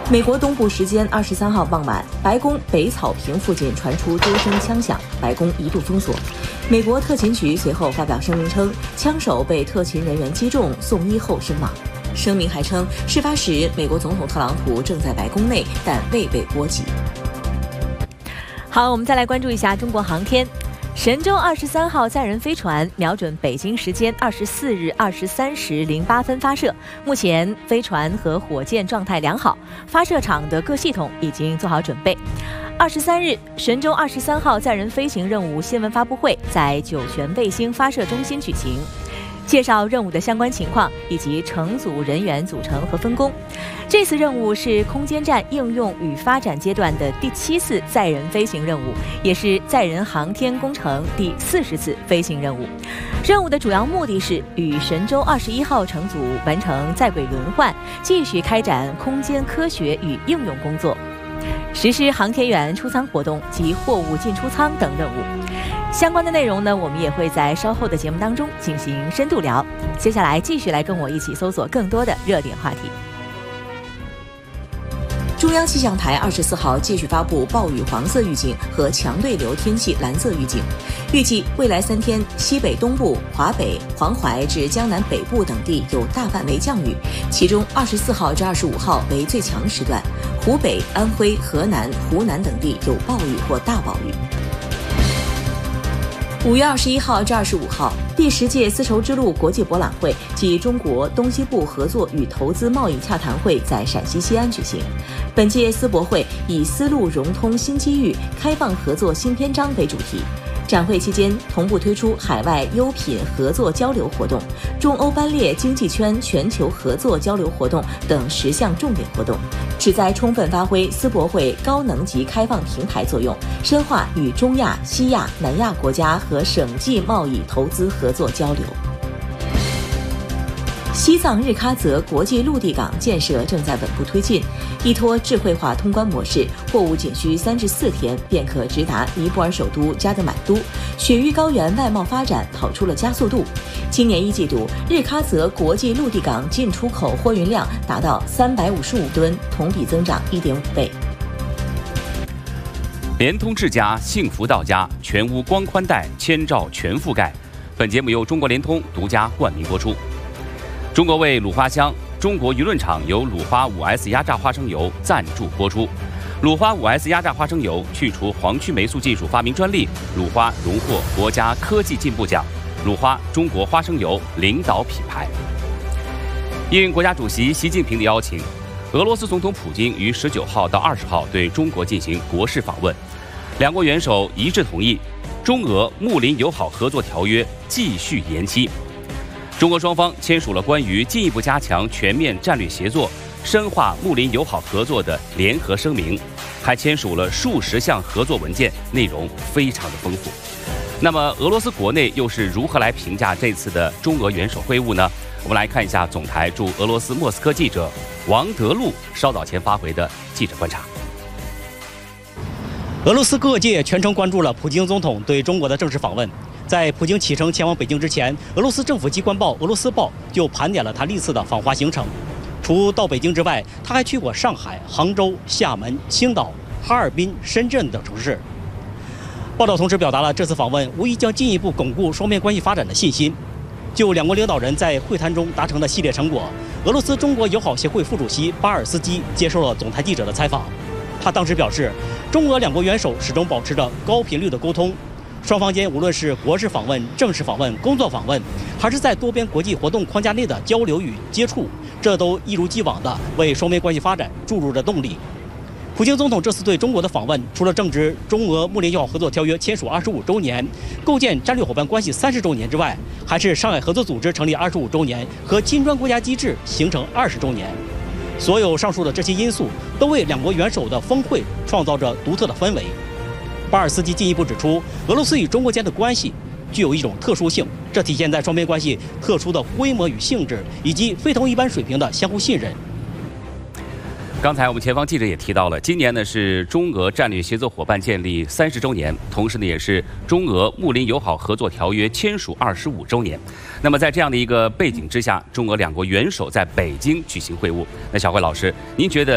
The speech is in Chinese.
美国东部时间23号傍晚，白宫北草坪附近传出多声枪响，白宫一度封锁。美国特勤局随后发表声明称，枪手被特勤人员击中，送医后身亡。声明还称，事发时美国总统特朗普正在白宫内，但未被波及。 好，我们再来关注一下中国航天。神舟23号载人飞船瞄准北京时间24日23时08分发射，目前飞船和火箭状态良好，发射场的各系统已经做好准备。23日，神舟23号载人飞行任务新闻发布会在酒泉卫星发射中心举行，介绍任务的相关情况以及乘组人员组成和分工。这次任务是空间站应用与发展阶段的第7次载人飞行任务，也是载人航天工程第40次飞行任务。任务的主要目的是与神舟21号乘组完成在轨轮换，继续开展空间科学与应用工作，实施航天员出舱活动及货物进出舱等任务。相关的内容呢，我们也会在稍后的节目当中进行深度聊。接下来继续来跟我一起搜索更多的热点话题。 中央气象台24号继续发布暴雨黄色预警和强对流天气蓝色预警，预计未来3天，西北东部、华北、黄淮至江南北部等地有大范围降雨，其中24号至25号为最强时段，湖北、安徽、河南、湖南等地有暴雨或大暴雨。5月21号至25号，第10届丝绸之路国际博览会暨中国东西部合作与投资贸易洽谈会在陕西西安举行。本届丝博会以“丝路融通新机遇，开放合作新篇章”为主题。展会期间，同步推出海外优品合作交流活动、中欧班列经济圈全球合作交流活动等10项重点活动，旨在充分发挥丝博会高能级开放平台作用，深化与中亚、西亚、南亚国家和省际贸易投资合作交流。西藏日喀则国际陆地港建设正在稳步推进，依托智慧化通关模式，货物仅需3至4天便可直达尼泊尔首都加德满都，雪域高原外贸发展跑出了加速度。今年1季度，日喀则国际陆地港进出口货运量达到355吨，同比增长1.5倍。 联通智家，幸福到家，全屋光宽带，千兆全覆盖。本节目由中国联通独家冠名播出。中国味卤花香，中国舆论场由鲁花 5S 压榨花生油赞助播出。鲁花 5S 压榨花生油去除黄曲霉素技术发明专利，鲁花荣获国家科技进步奖，鲁花中国花生油领导品牌。应国家主席习近平的邀请，俄罗斯总统普京于19号到20号对中国进行国事访问，两国元首一致同意中俄睦邻友好合作条约继续延期。中俄双方签署了关于进一步加强全面战略协作、深化睦邻友好合作的联合声明，还签署了数十项合作文件，内容非常的丰富。那么，俄罗斯国内又是如何来评价这次的中俄元首会晤呢？我们来看一下总台驻俄罗斯莫斯科记者王德禄稍早前发回的记者观察。 俄罗斯各界全程关注了普京总统对中国的正式访问。在普京启程前往北京之前，俄罗斯政府机关报《俄罗斯报》就盘点了他历次的访华行程。除到北京之外，他还去过上海、杭州、厦门、青岛、哈尔滨、深圳等城市。报道同时表达了这次访问无疑将进一步巩固双边关系发展的信心。就两国领导人在会谈中达成的系列成果，俄罗斯中国友好协会副主席巴尔斯基接受了总台记者的采访。他当时表示，中俄两国元首始终保持着高频率的沟通。双方间无论是国事访问、正式访问、工作访问，还是在多边国际活动框架内的交流与接触，这都一如既往地为双边关系发展注入着动力。普京总统这次对中国的访问，除了正值中俄睦邻友好合作条约签署25周年、构建战略伙伴关系30周年之外，还是上海合作组织成立25周年和金砖国家机制形成20周年。所有上述的这些因素，都为两国元首的峰会创造着独特的氛围。巴尔斯基进一步指出，俄罗斯与中国间的关系具有一种特殊性，这体现在双边关系特殊的规模与性质，以及非同一般水平的相互信任。 刚才我们前方记者也提到了，今年呢是中俄战略协作伙伴建立30周年，同时呢也是中俄睦邻友好合作条约签署25周年。那么在这样的一个背景之下，中俄两国元首在北京举行会晤。那小慧老师，您觉得